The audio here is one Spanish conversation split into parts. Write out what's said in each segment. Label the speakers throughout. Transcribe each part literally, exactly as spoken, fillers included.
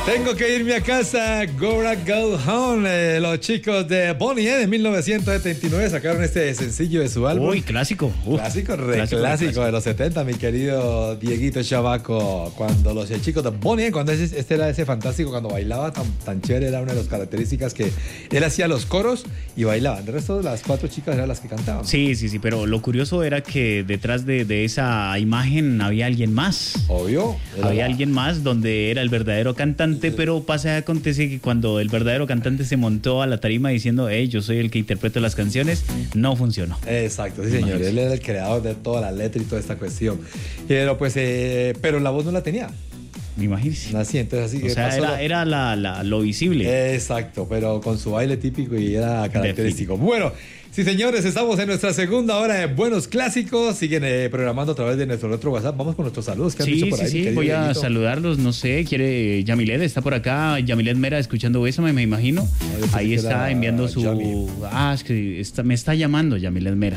Speaker 1: Tengo que irme a casa, Gotta Go Home. Eh, los chicos de Bonnie M en mil novecientos setenta y nueve sacaron este sencillo de su álbum.
Speaker 2: Uy, clásico. Uf,
Speaker 1: clásico, re
Speaker 2: clásico,
Speaker 1: clásico,
Speaker 2: clásico
Speaker 1: de los setenta, mi querido Dieguito Chavaco. Cuando los chicos de Bonnie M, cuando ese, este era ese fantástico, cuando bailaba tan, tan chévere, era una de las características que él hacía los coros y bailaban. De resto, las cuatro chicas eran las que cantaban.
Speaker 2: Sí, sí, sí, pero lo curioso era que detrás de, de esa imagen había alguien más.
Speaker 1: Obvio.
Speaker 2: Había la... alguien más donde era el verdadero cantante, sí. Pero pasa, acontece que cuando el verdadero cantante se montó a la tarima diciendo, hey, yo soy el que interpreto las canciones, no funcionó.
Speaker 1: Exacto, sí, señor. Él era el creador de toda la letra y toda esta cuestión. Pero pues, eh, pero la voz no la tenía.
Speaker 2: Imagínese.
Speaker 1: Así, entonces así
Speaker 2: o
Speaker 1: que
Speaker 2: sea,
Speaker 1: pasó
Speaker 2: era,
Speaker 1: lo...
Speaker 2: era la, la, lo visible.
Speaker 1: Exacto, pero con su baile típico y era característico. Bueno, sí, señores, estamos en nuestra segunda hora de Buenos Clásicos. Siguen eh, programando a través de nuestro otro WhatsApp. Vamos con nuestros saludos. ¿Qué han
Speaker 2: sí,
Speaker 1: dicho por
Speaker 2: sí,
Speaker 1: ahí?
Speaker 2: Sí, voy a
Speaker 1: Dieguito?
Speaker 2: saludarlos. No sé, quiere Yamilet, está por acá. Yamilet Mera escuchando Bésame, me imagino. No, ahí está enviando su... Yami. Ah, es que está, me está llamando Yamilet Mera.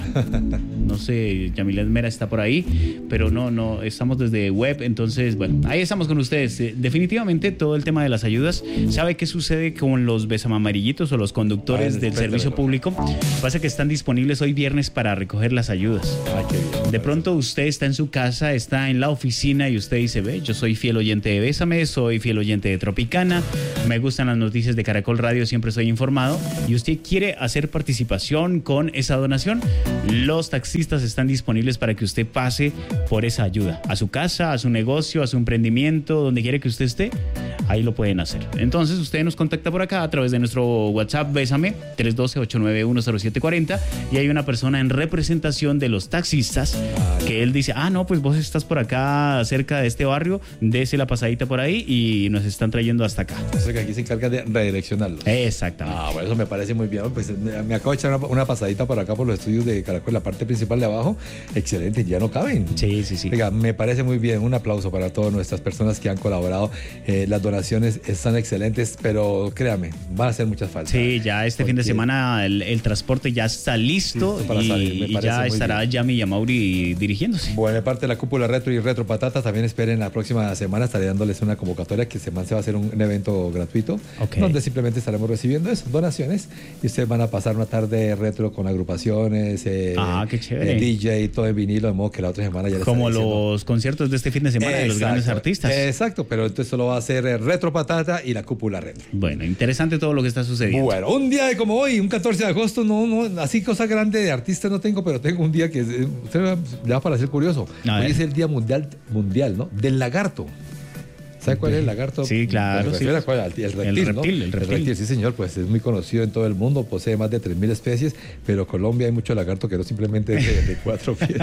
Speaker 2: No sé, Yamilet Mera está por ahí, pero no, no, estamos desde web. Entonces, bueno, ahí estamos con ustedes. Definitivamente todo el tema de las ayudas. ¿Sabe qué sucede con los besamarillitos o los conductores Ay, del servicio público? Pasa que están disponibles hoy viernes para recoger las ayudas.
Speaker 1: Ay, qué bien,
Speaker 2: de pronto usted está en su casa, está en la oficina y usted dice, ve, yo soy fiel oyente de Bésame, soy fiel oyente de Tropicana, me gustan las noticias de Caracol Radio, siempre estoy informado, y usted quiere hacer participación con esa donación, los taxistas están disponibles para que usted pase por esa ayuda, a su casa, a su negocio, a su emprendimiento, donde quiera que usted esté, ahí lo pueden hacer. Entonces usted nos contacta por acá a través de nuestro WhatsApp Bésame, tres uno dos, ocho nueve uno, cero siete cuatro cero, y hay una persona en representación de los taxistas que él dice, ah, no, pues vos estás por acá cerca de este barrio, dese la pasadita por ahí y nos están trayendo hasta acá.
Speaker 1: O sea que aquí se encarga de redireccionarlos.
Speaker 2: Exactamente.
Speaker 1: Ah, bueno, eso me parece muy bien. Pues me, me acabo de echar una, una pasadita por acá por los estudios de Caracol, la parte principal de abajo. Excelente, ya no caben.
Speaker 2: Sí, sí, sí.
Speaker 1: Oiga, me parece muy bien. Un aplauso para todas nuestras personas que han colaborado. Eh, las donaciones están excelentes, pero créame, van a hacer muchas faltas.
Speaker 2: Sí, ya este fin de semana el, el transporte ya está listo, listo para y, salir. Me y ya estará bien. Yami Yamauri dirigiéndose.
Speaker 1: Bueno, de parte de la cúpula retro y retro patata, también esperen la próxima semana, estaré dándoles una convocatoria que se va a hacer un, un evento gratuito, okay. Donde simplemente estaremos recibiendo eso, donaciones, y ustedes van a pasar una tarde retro con agrupaciones, eh,
Speaker 2: ah, qué chévere.
Speaker 1: Eh, D J, todo en vinilo, de modo que la otra semana ya les
Speaker 2: como los conciertos de este fin de semana. Exacto, de los grandes artistas.
Speaker 1: Exacto, pero entonces solo va a ser retro patata y la cúpula retro.
Speaker 2: Bueno, interesante todo lo que está sucediendo.
Speaker 1: Bueno, un día de como hoy, un catorce de agosto, no, no, así cosa grande de artistas no tengo, pero tengo un día que usted le va a parecer curioso. Hoy es el Día Mundial, mundial, ¿no? Del lagarto. ¿Sabe cuál es el lagarto?
Speaker 2: Sí, claro.
Speaker 1: Sí. Cuál? El reptil,
Speaker 2: el reptil,
Speaker 1: ¿no?
Speaker 2: el reptil.
Speaker 1: El reptil, sí, señor. Pues es muy conocido en todo el mundo, posee más de tres mil especies, pero Colombia hay mucho lagarto que no simplemente es de, de cuatro pies.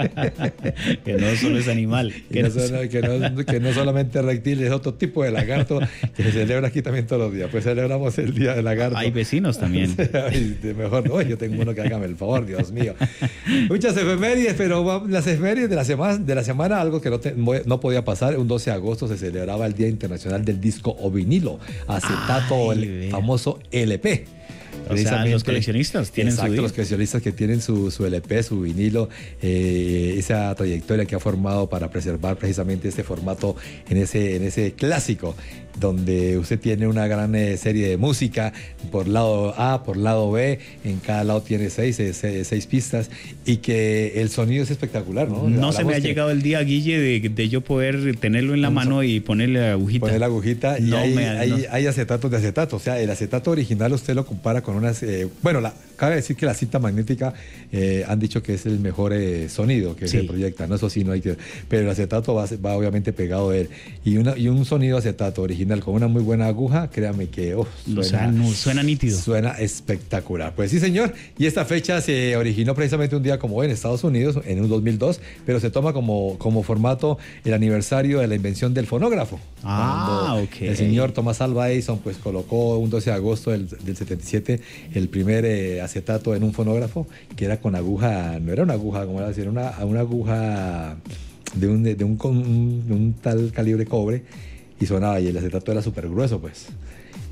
Speaker 2: Que no solo es animal.
Speaker 1: Que no, solo, que, no, que no solamente es reptil, es otro tipo de lagarto que se celebra aquí también todos los días. Pues celebramos el Día del Lagarto.
Speaker 2: Hay vecinos también.
Speaker 1: Ay, mejor no, yo tengo uno que hágame el favor, Dios mío. Muchas efemérides, pero las efemérides de la semana, de la semana algo que no, te, no podía pasar, un doce de agosto se celebraba el Día Internacional del Disco o Vinilo, acetato, Ay, el famoso L P.
Speaker 2: O sea, los coleccionistas tienen
Speaker 1: exacto,
Speaker 2: su día.
Speaker 1: Los coleccionistas que tienen su, su L P, su vinilo, eh, esa trayectoria que ha formado para preservar precisamente este formato en ese, en ese clásico, donde usted tiene una gran eh, serie de música por lado A, por lado B, en cada lado tiene seis, seis, seis pistas, y que el sonido es espectacular, ¿no?
Speaker 2: No Hablamos se me ha llegado el día, Guille, de, de yo poder tenerlo en la mano y ponerle la agujita.
Speaker 1: Poner la agujita, y no hay, me, hay, no. hay acetatos de acetato, o sea, el acetato original usted lo compara con unas, eh, bueno, la, cabe decir que la cinta magnética eh, han dicho que es el mejor eh, sonido que sí. se proyecta, no, eso sí, no hay que, pero el acetato va, va obviamente pegado de él, y, una, y un sonido acetato original con una muy buena aguja, créame que oh, suena,
Speaker 2: o sea, no, suena nítido.
Speaker 1: Suena espectacular. Pues sí, señor, y esta fecha se originó precisamente un día como hoy en Estados Unidos, en un dos mil dos, pero se toma como, como formato el aniversario de la invención del fonógrafo.
Speaker 2: Ah, ok.
Speaker 1: El señor Thomas Alva Edison pues colocó un doce de agosto del, del setenta y siete el primer eh, acetato en un fonógrafo, que era con aguja, no era una aguja, como era decir, una, una aguja de un, de, un, de un tal calibre cobre, y sonaba, y el acetato era súper grueso, pues.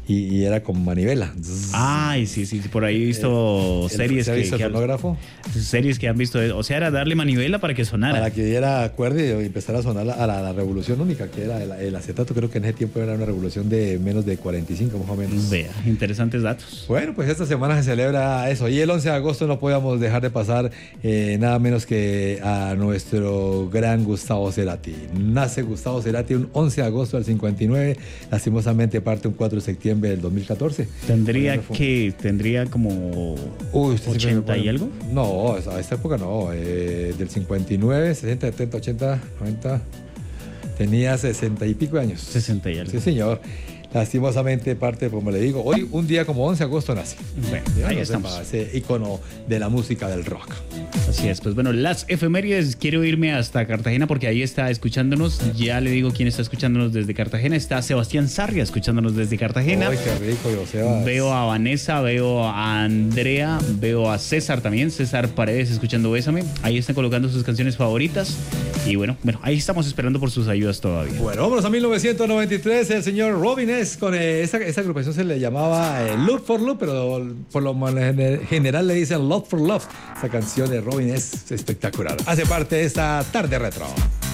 Speaker 1: y, y era con manivela.
Speaker 2: Ay, sí, sí, sí, por ahí he visto
Speaker 1: Eh,
Speaker 2: series
Speaker 1: ¿Se ha
Speaker 2: que,
Speaker 1: visto el
Speaker 2: que-
Speaker 1: fonógrafo?
Speaker 2: series que han visto, o sea, era darle manivela para que sonara.
Speaker 1: Para que diera cuerda y empezara a sonar la- a la, la revolución única, que era el, el acetato. Creo que en ese tiempo era una revolución de menos de cuarenta y cinco, más o menos.
Speaker 2: Vea, interesantes datos.
Speaker 1: Bueno, pues esta semana se celebra eso. Y el once de agosto no podíamos dejar de pasar eh, nada menos que a nuestro gran Gustavo Cerati. Nace Gustavo Cerati un once de agosto del cincuenta y nueve. Lastimosamente parte un cuatro de septiembre del dos mil catorce.
Speaker 2: Tendría
Speaker 1: Bueno, fue-
Speaker 2: que, tendría como
Speaker 1: Uy, usted siempre me
Speaker 2: ochenta
Speaker 1: pone-
Speaker 2: y algo.
Speaker 1: No, a esta época no. eh, del cincuenta y nueve, sesenta, setenta, ochenta, noventa. Tenía sesenta y pico de años.
Speaker 2: sesenta y algo.
Speaker 1: Sí, señor. Lastimosamente parte, como le digo, hoy un día como once de agosto nace.
Speaker 2: Bueno,
Speaker 1: Ya
Speaker 2: ahí
Speaker 1: lo
Speaker 2: estamos.
Speaker 1: sepa, ese ícono de la música del rock.
Speaker 2: Así es, pues bueno, las efemérides, quiero irme hasta Cartagena porque ahí está escuchándonos, ya le digo quién está escuchándonos desde Cartagena, está Sebastián Sarria escuchándonos desde Cartagena.
Speaker 1: Ay, qué rico, Joseba.
Speaker 2: Veo a Vanessa, veo a Andrea, veo a César también, César Paredes escuchando Bésame, ahí están colocando sus canciones favoritas y bueno, bueno, ahí estamos esperando por sus ayudas todavía.
Speaker 1: Bueno, vámonos a mil novecientos noventa y tres, el señor Robin S. con eh, esa, esa agrupación se le llamaba eh, Look for Love, pero por lo general le dicen Love for Love. Esa canción de Robin es espectacular. Hace parte de esta tarde retro.